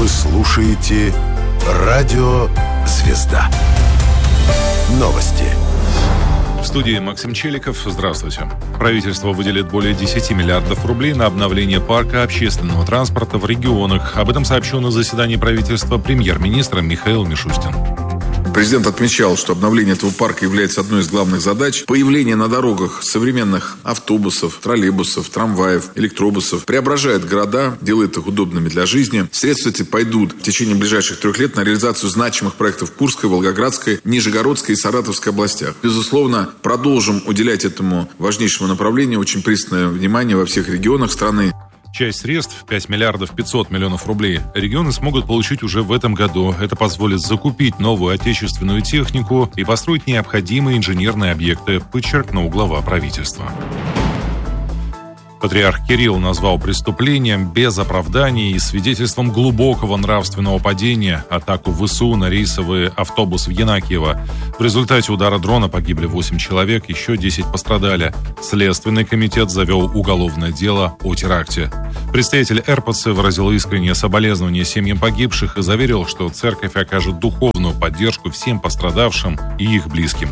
Вы слушаете «Радио Звезда». Новости. В студии Максим Челиков. Здравствуйте. Правительство выделит более 10 миллиардов рублей на обновление парка общественного транспорта в регионах. Об этом сообщил на заседании правительства премьер-министр Михаил Мишустин. Президент отмечал, что обновление этого парка является одной из главных задач. Появление на дорогах современных автобусов, троллейбусов, трамваев, электробусов преображает города, делает их удобными для жизни. Средства эти пойдут в течение ближайших 3 лет на реализацию значимых проектов в Курской, Волгоградской, Нижегородской и Саратовской областях. Безусловно, продолжим уделять этому важнейшему направлению очень пристальное внимание во всех регионах страны. Часть средств, 5 миллиардов 500 миллионов рублей, регионы смогут получить уже в этом году. Это позволит закупить новую отечественную технику и построить необходимые инженерные объекты, подчеркнул глава правительства. Патриарх Кирилл назвал преступлением без оправданий и свидетельством глубокого нравственного падения атаку ВСУ на рейсовый автобус в Янакиево. В результате удара дрона погибли 8 человек, еще 10 пострадали. Следственный комитет завел уголовное дело о теракте. Представитель РПЦ выразил искреннее соболезнование семьям погибших и заверил, что церковь окажет духовную поддержку всем пострадавшим и их близким.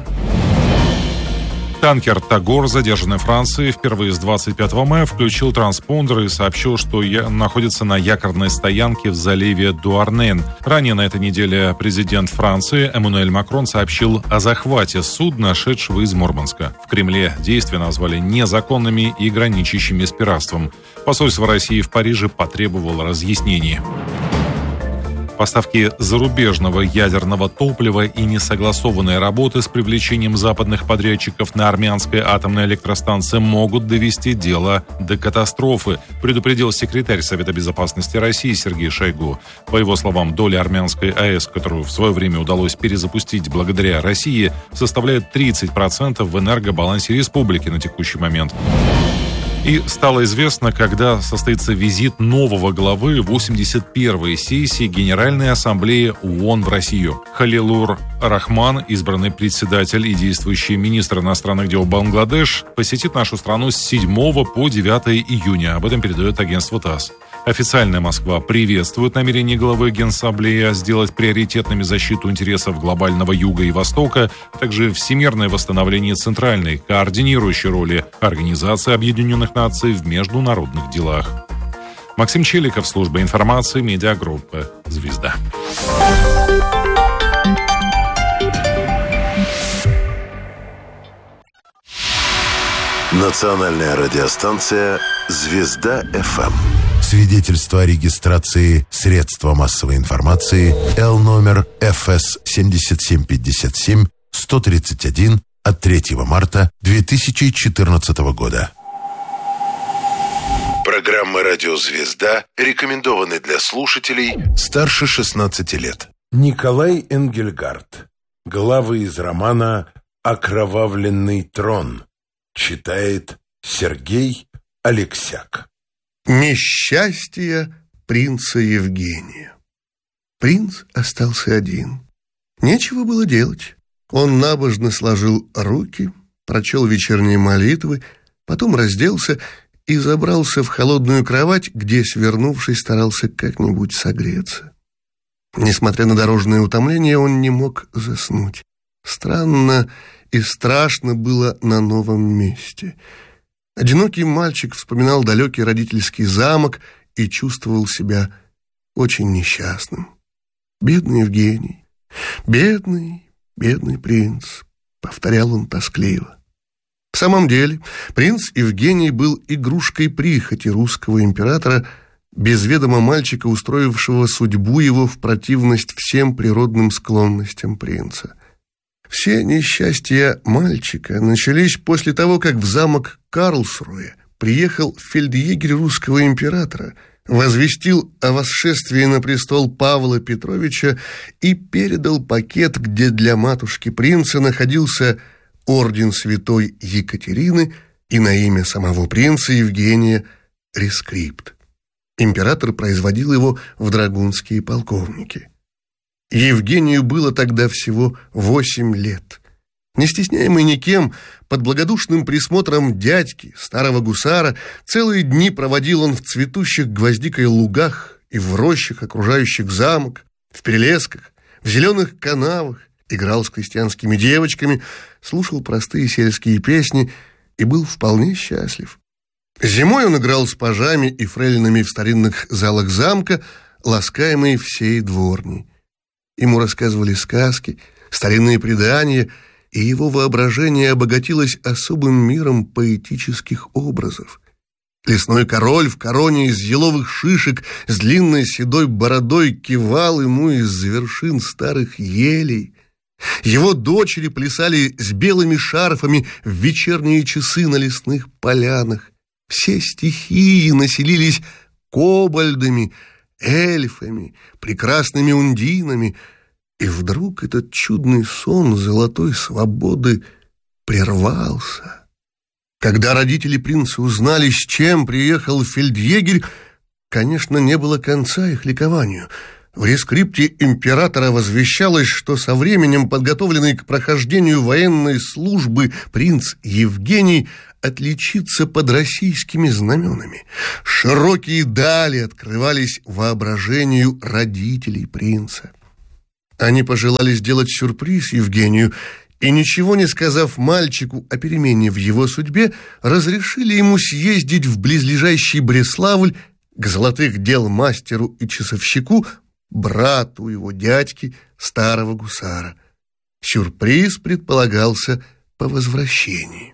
Танкер «Тагор», задержанный Францией, впервые с 25 мая включил транспондер и сообщил, что находится на якорной стоянке в заливе Дуарнен. Ранее на этой неделе президент Франции Эммануэль Макрон сообщил о захвате судна, шедшего из Мурманска. В Кремле действия назвали незаконными и граничащими с пиратством. Посольство России в Париже потребовало разъяснений. Поставки зарубежного ядерного топлива и несогласованные работы с привлечением западных подрядчиков на армянской атомной электростанции могут довести дело до катастрофы, предупредил секретарь Совета безопасности России Сергей Шойгу. По его словам, доля армянской АЭС, которую в свое время удалось перезапустить благодаря России, составляет 30% в энергобалансе республики на текущий момент. И стало известно, когда состоится визит нового главы 81-й сессии Генеральной Ассамблеи ООН в Россию. Халилур Рахман, избранный председатель и действующий министр иностранных дел Бангладеш, посетит нашу страну с 7 по 9 июня. Об этом передает агентство ТАСС. Официальная Москва приветствует намерение главы Генассамблеи сделать приоритетными защиту интересов глобального Юга и Востока, а также всемирное восстановление центральной, координирующей роли Организации Объединенных Наций в международных делах. Максим Челиков, служба информации, медиагруппа «Звезда». Национальная радиостанция «Звезда-ФМ». Свидетельство о регистрации средства массовой информации Л-номер ФС 7757 131 от 3 марта 2014 года. Программа «Радио Звезда» рекомендованы для слушателей старше 16 лет. Николай Энгельгард. Главы из романа «Окровавленный трон». Читает Сергей Алексяк. Несчастье принца Евгения. Принц остался один. Нечего было делать. Он набожно сложил руки, прочел вечерние молитвы, потом разделся и забрался в холодную кровать, где, свернувшись, старался как-нибудь согреться. Несмотря на дорожное утомление, он не мог заснуть. Странно и страшно было на новом месте. Одинокий мальчик вспоминал далекий родительский замок и чувствовал себя очень несчастным. «Бедный Евгений, бедный, бедный принц», — повторял он тоскливо. В самом деле, принц Евгений был игрушкой прихоти русского императора, без ведома мальчика, устроившего судьбу его в противность всем природным склонностям принца. Все несчастья мальчика начались после того, как в замок Карлсруэ приехал фельдъегерь русского императора, возвестил о восшествии на престол Павла Петровича и передал пакет, где для матушки принца находился орден святой Екатерины и на имя самого принца Евгения рескрипт. Император производил его в драгунские полковники. Евгению было тогда всего 8 лет. Не стесняемый никем, под благодушным присмотром дядьки, старого гусара, целые дни проводил он в цветущих гвоздикой лугах и в рощах, окружающих замок, в перелесках, в зеленых канавах, играл с крестьянскими девочками, слушал простые сельские песни и был вполне счастлив. Зимой он играл с пажами и фрейлинами в старинных залах замка, ласкаемый всей дворней. Ему рассказывали сказки, старинные предания, и его воображение обогатилось особым миром поэтических образов. Лесной король в короне из еловых шишек с длинной седой бородой кивал ему из вершин старых елей. Его дочери плясали с белыми шарфами в вечерние часы на лесных полянах. Все стихии населились кобальдами, эльфами, прекрасными ундинами. И вдруг этот чудный сон золотой свободы прервался. Когда родители принца узнали, с чем приехал фельдъегерь, конечно, не было конца их ликованию. В рескрипте императора возвещалось, что со временем подготовленный к прохождению военной службы принц Евгений отличится под российскими знаменами. Широкие дали открывались воображению родителей принца. Они пожелали сделать сюрприз Евгению и, ничего не сказав мальчику о перемене в его судьбе, разрешили ему съездить в близлежащий Бреславль к золотых дел мастеру и часовщику, брату его дядьки, старого гусара. Сюрприз предполагался по возвращении.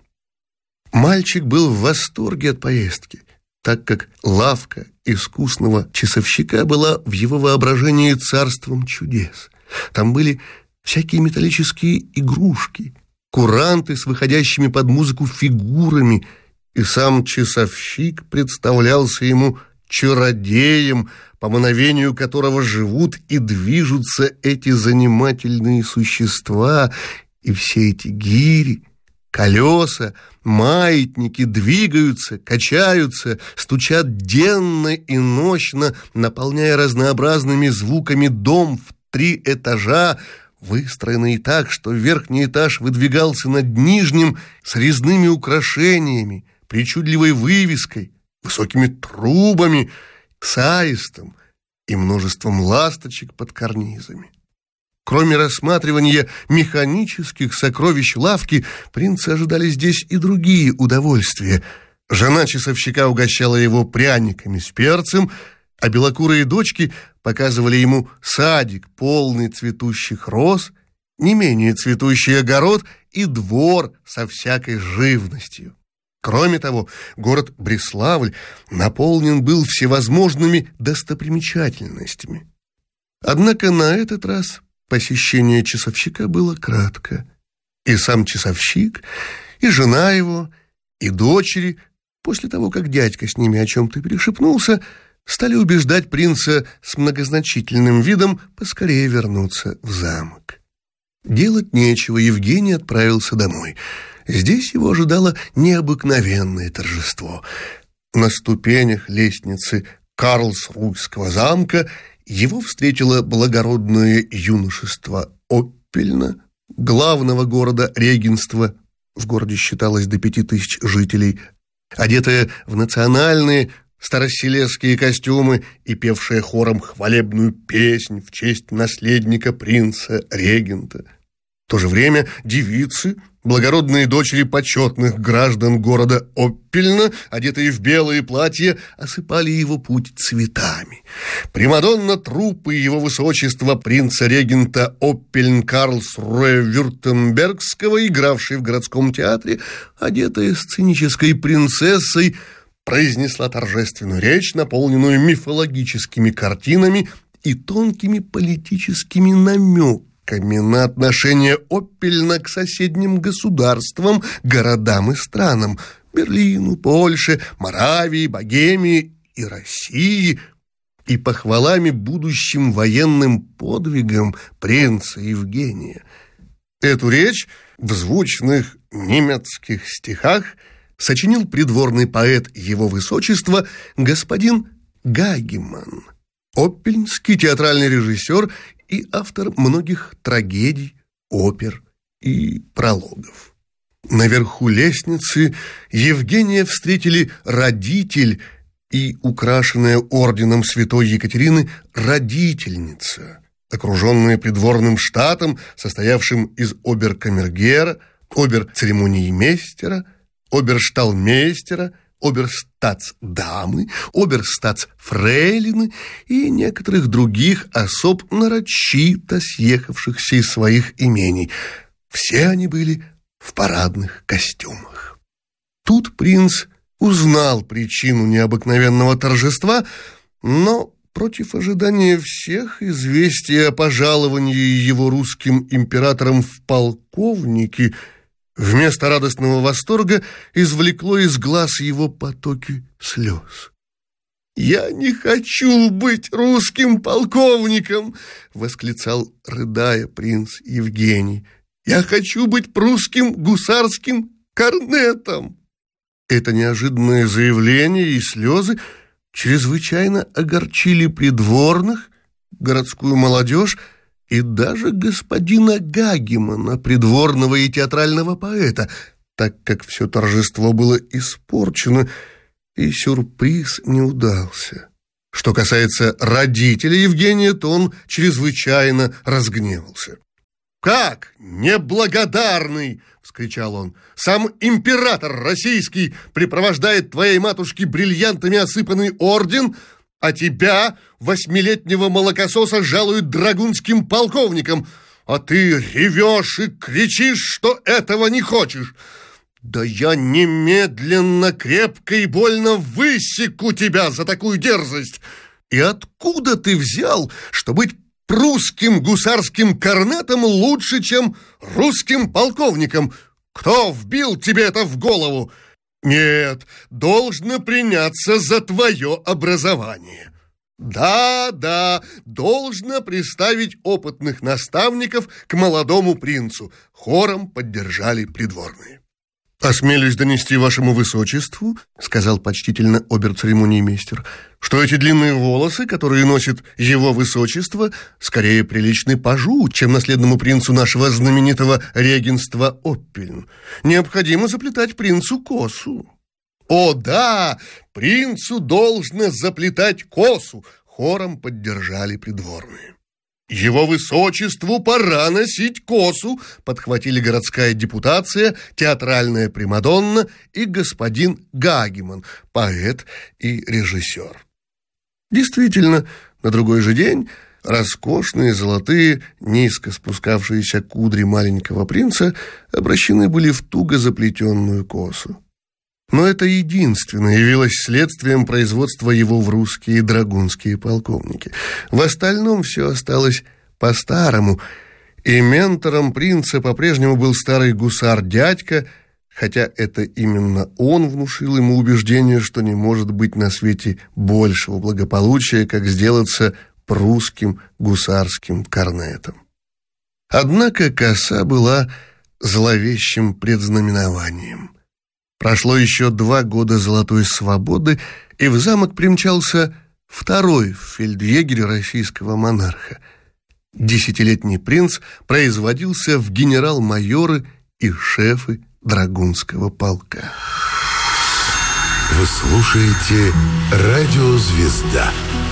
Мальчик был в восторге от поездки, так как лавка искусного часовщика была в его воображении царством чудес. Там были всякие металлические игрушки, куранты с выходящими под музыку фигурами, и сам часовщик представлялся ему чародеем, по мановению которого живут и движутся эти занимательные существа, и все эти гири, колеса, маятники двигаются, качаются, стучат денно и нощно, наполняя разнообразными звуками дом в 3 этажа, выстроенный так, что верхний этаж выдвигался над нижним с резными украшениями, причудливой вывеской, высокими трубами, с аистом и множеством ласточек под карнизами. Кроме рассматривания механических сокровищ лавки, принца ожидали здесь и другие удовольствия. Жена часовщика угощала его пряниками с перцем, а белокурые дочки показывали ему садик, полный цветущих роз, не менее цветущий огород и двор со всякой живностью. Кроме того, город Бреславль наполнен был всевозможными достопримечательностями. Однако на этот раз посещение часовщика было кратко. И сам часовщик, и жена его, и дочери, после того, как дядька с ними о чем-то перешепнулся, стали убеждать принца с многозначительным видом поскорее вернуться в замок. Делать нечего, Евгений отправился домой. Здесь его ожидало необыкновенное торжество. На ступенях лестницы Карлсруйского замка его встретило благородное юношество Оппельна, главного города регенства. В городе считалось до 5000 жителей, одетое в национальные староселесские костюмы и певшая хором хвалебную песнь в честь наследника принца-регента. В то же время девицы, благородные дочери почетных граждан города Оппельна, одетые в белые платья, осыпали его путь цветами. Примадонна труппы его высочества принца-регента Оппельн-Карлсруэ-Вюртембергского, игравшей в городском театре, одетая сценической принцессой, произнесла торжественную речь, наполненную мифологическими картинами и тонкими политическими намеками на отношение Оппельна к соседним государствам, городам и странам – Берлину, Польше, Моравии, Богемии и России, и похвалами будущим военным подвигам принца Евгения. Эту речь в звучных немецких стихах сочинил придворный поэт его высочества господин Гагеман, оппельнский театральный режиссер и автор многих трагедий, опер и прологов. Наверху лестницы Евгения встретили родитель и украшенная орденом святой Екатерины родительница, окруженная придворным штатом, состоявшим из обер-камергера, обер-церемониймейстера, обершталмейстера, оберстатсдамы, оберстатсфрейлины и некоторых других особ, нарочито съехавшихся из своих имений. Все они были в парадных костюмах. Тут принц узнал причину необыкновенного торжества, но против ожидания всех известие о пожаловании его русским императором в полковники вместо радостного восторга извлекло из глаз его потоки слез. «Я не хочу быть русским полковником!» — восклицал, рыдая, принц Евгений. «Я хочу быть прусским гусарским корнетом!» Это неожиданное заявление и слезы чрезвычайно огорчили придворных, городскую молодежь и даже господина Гагемана, придворного и театрального поэта, так как все торжество было испорчено, и сюрприз не удался. Что касается родителей Евгения, то он чрезвычайно разгневался. «Как, неблагодарный!» — вскричал он. «Сам император российский припровождает твоей матушке бриллиантами осыпанный орден, а тебя, 8-летнего молокососа, жалуют драгунским полковником, а ты ревешь и кричишь, что этого не хочешь. Да я немедленно, крепко и больно высеку тебя за такую дерзость. И откуда ты взял, что быть прусским гусарским корнетом лучше, чем русским полковником? Кто вбил тебе это в голову? Нет, должно приняться за твое образование. Да, должно приставить опытных наставников к молодому принцу. Хором поддержали придворные. «Осмелюсь донести вашему высочеству, — сказал почтительно обер-церемониймейстер, — что эти длинные волосы, которые носит его высочество, скорее приличны пажу, чем наследному принцу нашего знаменитого регенства Оппельн. Необходимо заплетать принцу косу». «О, да, принцу должно заплетать косу!» — хором поддержали придворные. «Его высочеству пора носить косу», — подхватили городская депутация, театральная примадонна и господин Гагеман, поэт и режиссер. Действительно, на другой же день роскошные золотые, низко спускавшиеся кудри маленького принца обращены были в туго заплетенную косу. Но это единственное явилось следствием производства его в русские драгунские полковники. В остальном все осталось по-старому, и ментором принца по-прежнему был старый гусар-дядька, хотя это именно он внушил ему убеждение, что не может быть на свете большего благополучия, как сделаться прусским гусарским корнетом. Однако коса была зловещим предзнаменованием. Прошло еще 2 года золотой свободы, и в замок примчался второй фельдъегерь российского монарха. 10-летний принц производился в генерал-майоры и шефы драгунского полка. Вы слушаете «Радио Звезда».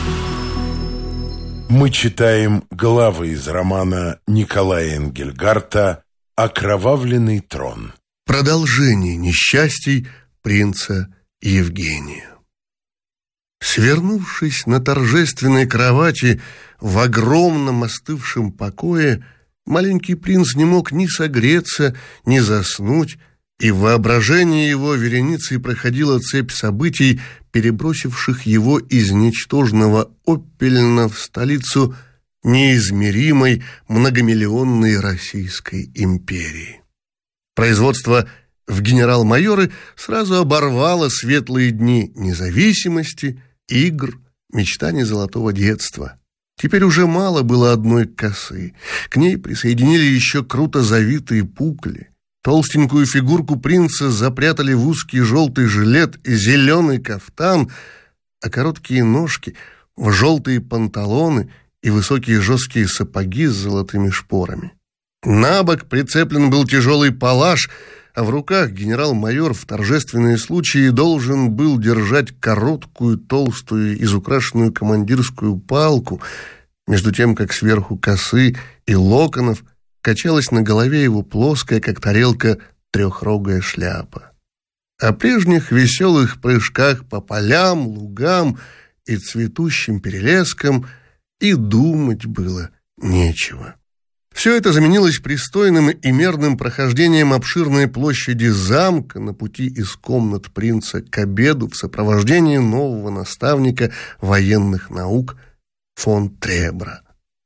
Мы читаем главы из романа Николая Энгельгарта «Окровавленный трон». Продолжение несчастий принца Евгения. Свернувшись на торжественной кровати в огромном остывшем покое, маленький принц не мог ни согреться, ни заснуть, и в воображении его вереницей проходила цепь событий, перебросивших его из ничтожного Оппельна в столицу неизмеримой многомиллионной Российской империи. Производство в генерал-майоры сразу оборвало светлые дни независимости, игр, мечтаний золотого детства. Теперь уже мало было одной косы. К ней присоединили еще круто завитые пукли. Толстенькую фигурку принца запрятали в узкий желтый жилет и зеленый кафтан, а короткие ножки в желтые панталоны и высокие жесткие сапоги с золотыми шпорами. На бок прицеплен был тяжелый палаш, а в руках генерал-майор в торжественные случаи должен был держать короткую, толстую, изукрашенную командирскую палку, между тем, как сверху косы и локонов качалась на голове его плоская, как тарелка, трехрогая шляпа. О прежних веселых прыжках по полям, лугам и цветущим перелескам и думать было нечего. Все это заменилось пристойным и мерным прохождением обширной площади замка на пути из комнат принца к обеду в сопровождении нового наставника военных наук фон Требра.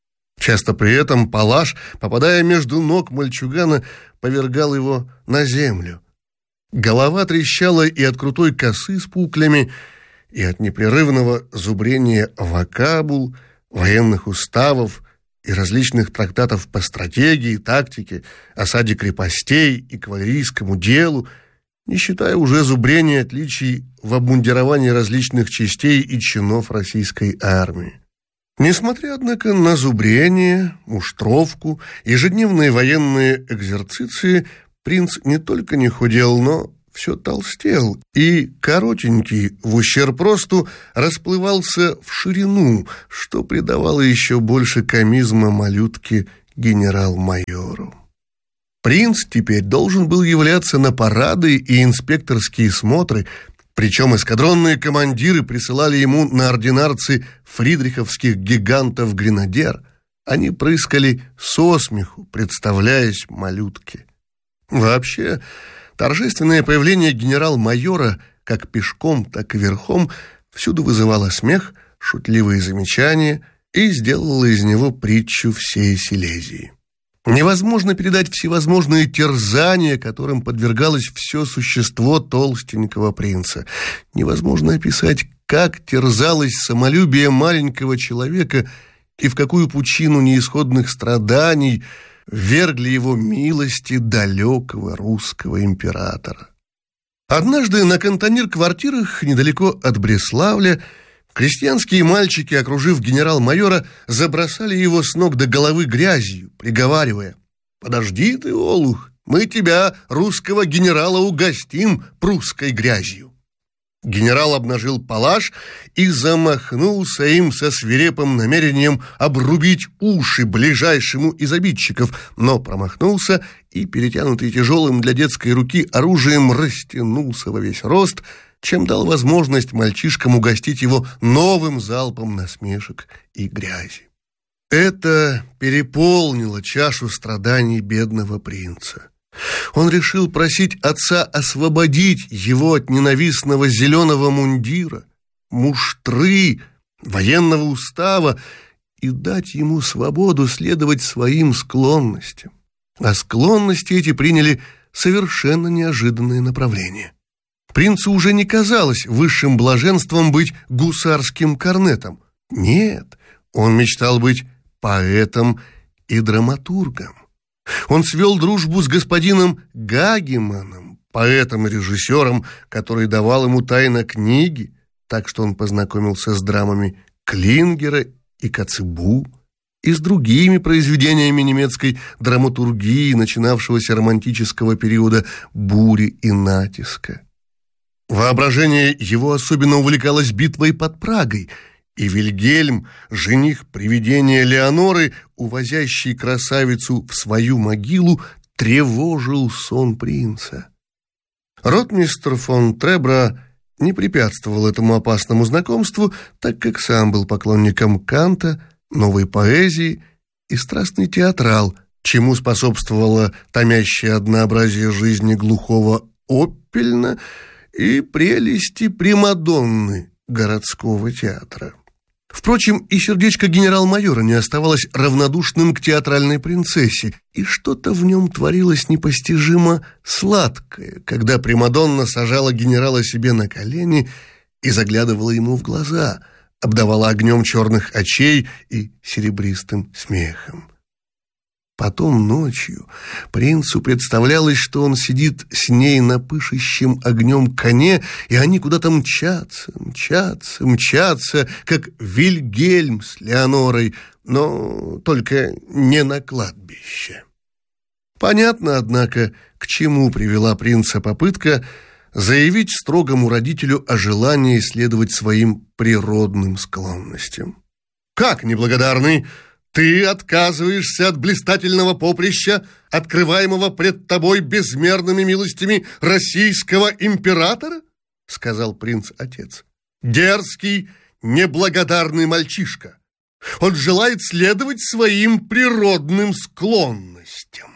Часто при этом палаш, попадая между ног мальчугана, повергал его на землю. Голова трещала и от крутой косы с пуклями, и от непрерывного зубрения вокабул, военных уставов и различных трактатов по стратегии, тактике, осаде крепостей и кавалерийскому делу, не считая уже зубрения отличий в обмундировании различных частей и чинов российской армии. Несмотря, однако, на зубрение, муштровку, ежедневные военные экзерциции, принц не только не худел, но все толстел, и коротенький, в ущерб росту, расплывался в ширину, что придавало еще больше комизма малютке генерал-майору. Принц теперь должен был являться на парады и инспекторские смотры, причем эскадронные командиры присылали ему на ординарцы фридриховских гигантов-гренадер. Они прыскали со смеху, представляясь малютке. Вообще, торжественное появление генерал-майора, как пешком, так и верхом, всюду вызывало смех, шутливые замечания и сделало из него притчу всей Силезии. Невозможно передать всевозможные терзания, которым подвергалось все существо толстенького принца. Невозможно описать, как терзалось самолюбие маленького человека и в какую пучину неисходных страданий ввергли его милости далекого русского императора. Однажды на кантонир-квартирах недалеко от Бреславля крестьянские мальчики, окружив генерал-майора, забросали его с ног до головы грязью, приговаривая: «Подожди ты, олух, мы тебя, русского генерала, угостим прусской грязью». Генерал обнажил палаш и замахнулся им со свирепым намерением обрубить уши ближайшему из обидчиков, но промахнулся и, перетянутый тяжелым для детской руки оружием, растянулся во весь рост, чем дал возможность мальчишкам угостить его новым залпом насмешек и грязи. Это переполнило чашу страданий бедного принца. Он решил просить отца освободить его от ненавистного зеленого мундира, муштры, военного устава и дать ему свободу следовать своим склонностям. А склонности эти приняли совершенно неожиданное направление. Принцу уже не казалось высшим блаженством быть гусарским корнетом. Нет, он мечтал быть поэтом и драматургом. Он свел дружбу с господином Гагеманом, поэтом и режиссером, который давал ему тайно книги, так что он познакомился с драмами Клингера и Коцебу и с другими произведениями немецкой драматургии начинавшегося романтического периода «Бури и натиска». Воображение его особенно увлекалось битвой под Прагой, и Вильгельм, жених привидения Леоноры, увозящий красавицу в свою могилу, тревожил сон принца. Ротмистр фон Требра не препятствовал этому опасному знакомству, так как сам был поклонником Канта, новой поэзии и страстный театрал, чему способствовало томящее однообразие жизни глухого Оппельна и прелести примадонны городского театра. Впрочем, и сердечко генерал-майора не оставалось равнодушным к театральной принцессе, и что-то в нем творилось непостижимо сладкое, когда примадонна сажала генерала себе на колени и заглядывала ему в глаза, обдавала огнем черных очей и серебристым смехом. Потом ночью принцу представлялось, что он сидит с ней на пышущем огнем коне, и они куда-то мчатся, как Вильгельм с Леонорой, но только не на кладбище. Понятно, однако, к чему привела принца попытка заявить строгому родителю о желании следовать своим природным склонностям. «Как, неблагодарный, ты отказываешься от блистательного поприща, открываемого пред тобой безмерными милостями российского императора?» — сказал принц-отец. «Дерзкий, неблагодарный мальчишка. Он желает следовать своим природным склонностям.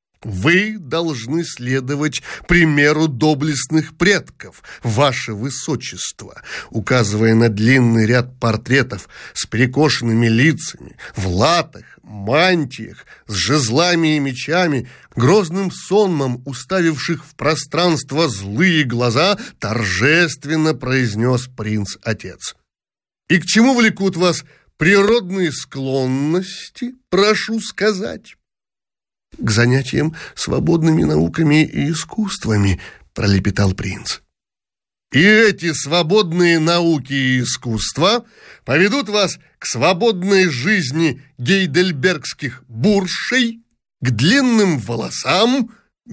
Вы должны следовать примеру доблестных предков, ваше высочество», указывая на длинный ряд портретов с перекошенными лицами, в латах, мантиях, с жезлами и мечами, грозным сонмом уставивших в пространство злые глаза, торжественно произнес принц-отец. «И к чему влекут вас природные склонности, прошу сказать?» «К занятиям свободными науками и искусствами», — пролепетал принц. «И эти свободные науки и искусства поведут вас к свободной жизни гейдельбергских буршей, к длинным волосам,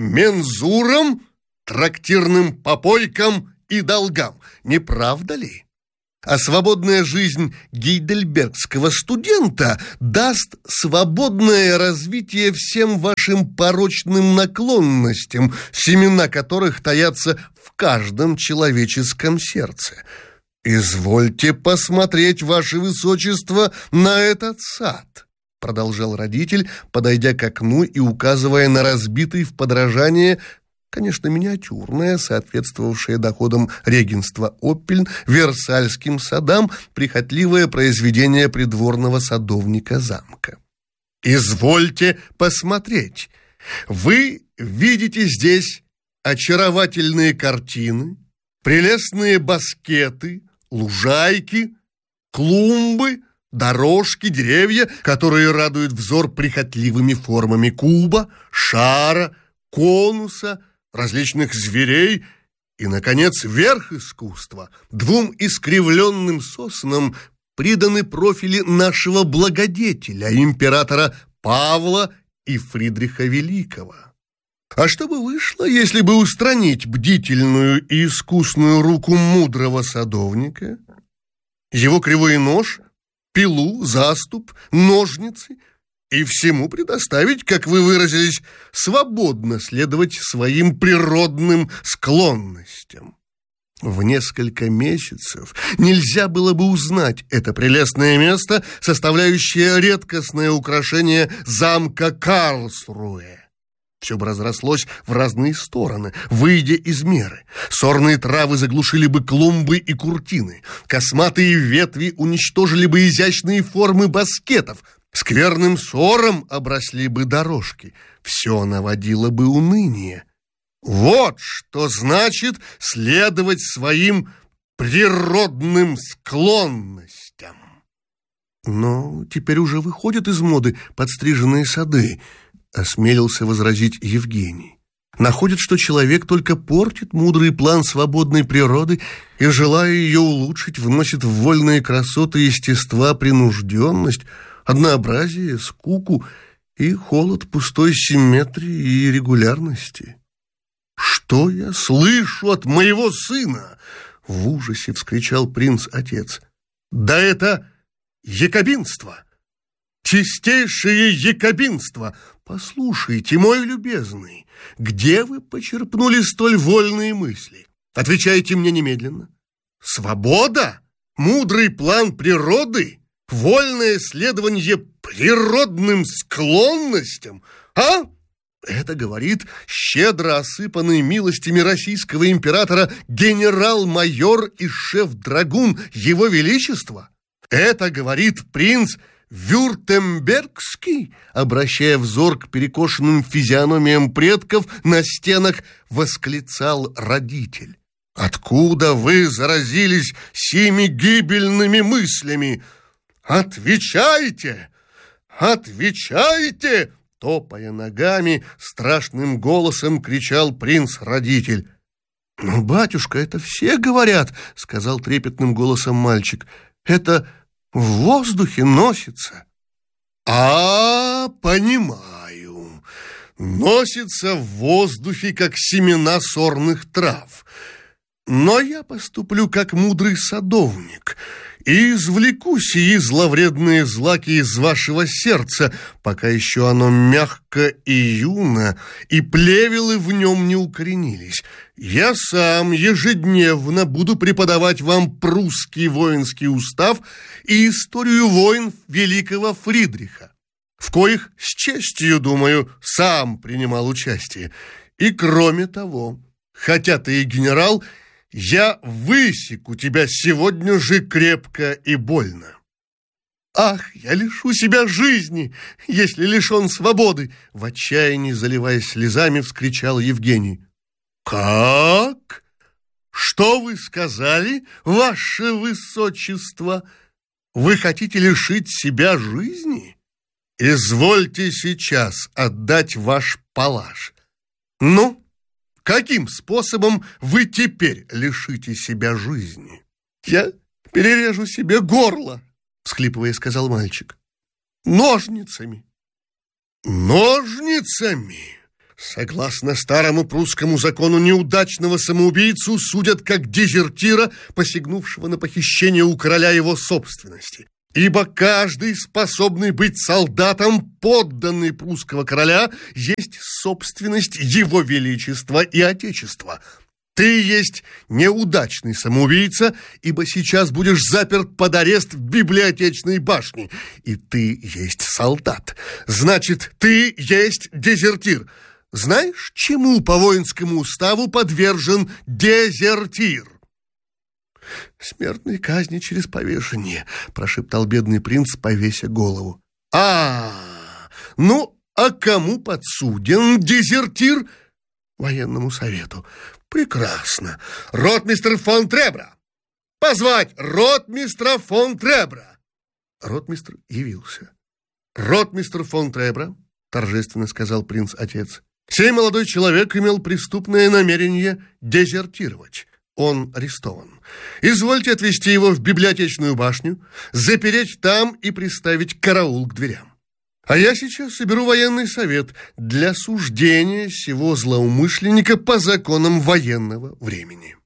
мензурам, трактирным попойкам и долгам, не правда ли? А свободная жизнь гейдельбергского студента даст свободное развитие всем вашим порочным наклонностям, семена которых таятся в каждом человеческом сердце. Извольте посмотреть, ваше высочество, на этот сад», продолжал родитель, подойдя к окну и указывая на разбитый в подражание, конечно, миниатюрное, соответствовавшее доходам регенства Оппельн, Версальским садам, прихотливое произведение придворного садовника замка. «Извольте посмотреть. Вы видите здесь очаровательные картины, прелестные баскеты, лужайки, клумбы, дорожки, деревья, которые радуют взор прихотливыми формами куба, шара, конуса, различных зверей и, наконец, верх искусства. Двум искривленным соснам приданы профили нашего благодетеля, императора Павла и Фридриха Великого. А что бы вышло, если бы устранить бдительную и искусную руку мудрого садовника, его кривой нож, пилу, заступ, ножницы, и всему предоставить, как вы выразились, свободно следовать своим природным склонностям? В несколько месяцев нельзя было бы узнать это прелестное место, составляющее редкостное украшение замка Карлсруэ. Все бы разрослось в разные стороны, выйдя из меры. Сорные травы заглушили бы клумбы и куртины, косматые ветви уничтожили бы изящные формы баскетов, скверным сором обросли бы дорожки, все наводило бы уныние. Вот что значит следовать своим природным склонностям. Но теперь уже выходят из моды подстриженные сады, осмелился возразить Евгений. Находит, что человек только портит мудрый план свободной природы и, желая ее улучшить, вносит в вольные красоты естества принужденность, однообразие, скуку и холод пустой симметрии и регулярности. «Что я слышу от моего сына?» — в ужасе вскричал принц-отец. «Да это якобинство! Чистейшее якобинство! Послушайте, мой любезный, где вы почерпнули столь вольные мысли? Отвечайте мне немедленно. Свобода? Мудрый план природы? Вольное следование природным склонностям? А? Это говорит щедро осыпанный милостями российского императора генерал-майор и шеф-драгун Его Величества? Это говорит принц Вюртембергский, обращая взор к перекошенным физиономиям предков на стенах, восклицал родитель. «Откуда вы заразились сими гибельными мыслями? Отвечайте! Отвечайте!» Топая ногами, страшным голосом кричал принц-родитель. «Ну, батюшка, это все говорят», — сказал трепетным голосом мальчик. «Это в воздухе носится». «А, понимаю. носится в воздухе, как семена сорных трав. Но я поступлю, как мудрый садовник, и извлеку сии зловредные злаки из вашего сердца, пока еще оно мягко и юно, и плевелы в нем не укоренились. Я сам ежедневно буду преподавать вам прусский воинский устав и историю войн великого Фридриха, в коих, с честью, думаю, сам принимал участие. И кроме того, хотя ты и генерал, я высеку тебя сегодня же крепко и больно. Ах, я лишу себя жизни, если лишен свободы, в отчаянии, заливаясь слезами, вскричал Евгений. Как? Что вы сказали, ваше высочество? Вы хотите лишить себя жизни? Извольте сейчас отдать ваш палаш. Ну, каким способом вы теперь лишите себя жизни? Я перережу себе горло, всхлипывая, сказал мальчик. Ножницами. Ножницами? Согласно старому прусскому закону, неудачного самоубийцу судят как дезертира, посягнувшего на похищение у короля его собственности. Ибо каждый, способный быть солдатом, подданный прусского короля, есть собственность его величества и отечества. Ты есть неудачный самоубийца, ибо сейчас будешь заперт под арест в библиотечной башне. И ты есть солдат. Значит, ты есть дезертир. Знаешь, чему по воинскому уставу подвержен дезертир? «Смертной казни через повешение», — прошептал бедный принц, повеся голову. Ну, а кому подсуден дезертир? Военному совету. Прекрасно. Ротмистр фон Требра. Позвать ротмистра фон Требра. Ротмистр явился. Ротмистр фон Требра, торжественно сказал принц-отец, сей молодой человек имел преступное намерение дезертировать. Он арестован. Извольте отвезти его в библиотечную башню, запереть там и приставить караул к дверям. А я сейчас соберу военный совет для суждения сего злоумышленника по законам военного времени.